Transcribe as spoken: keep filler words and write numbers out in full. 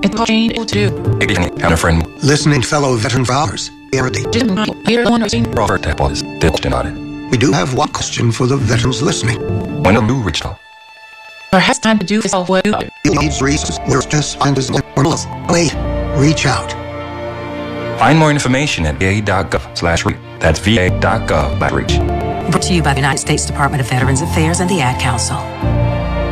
It's painful to do. Again, kind of friend. Listening, fellow veteran fathers. Robert was dictionary. We do have one question for the veterans listening. When a new reached out. Perhaps time to do this all what You need reasons. We're just find us normals. Wait, reach out. Find more information at va.gov slash reach. That's va.gov slash reach. Brought to you by the United States Department of Veterans Affairs and the Ad Council.